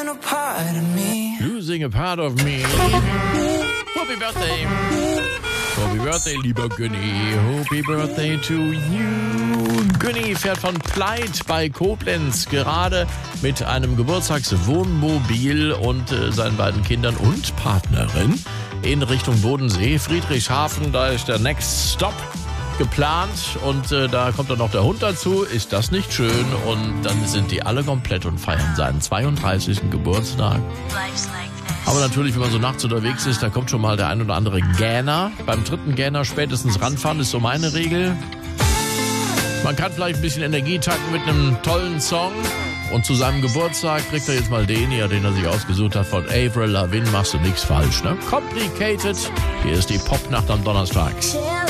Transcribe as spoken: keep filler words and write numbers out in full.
a part of me. Losing a part of me. Happy Birthday. Happy Birthday, lieber Günni. Happy Birthday to you. Günni fährt von Pleit bei Koblenz gerade mit einem Geburtstagswohnmobil und äh, seinen beiden Kindern und Partnerin in Richtung Bodensee. Friedrichshafen, da ist der Next Stop geplant und äh, da kommt dann noch der Hund dazu. Ist das nicht schön? Und dann sind die alle komplett und feiern seinen zweiunddreißigsten Geburtstag. Aber natürlich, wenn man so nachts unterwegs ist, da kommt schon mal der ein oder andere Gähner. Beim dritten Gähner spätestens ranfahren, ist so meine Regel. Man kann vielleicht ein bisschen Energie tanken mit einem tollen Song. Und zu seinem Geburtstag kriegt er jetzt mal den hier, den er sich ausgesucht hat, von Avril Lavigne. Machst du nichts falsch, ne? Complicated. Hier ist die Popnacht am Donnerstag.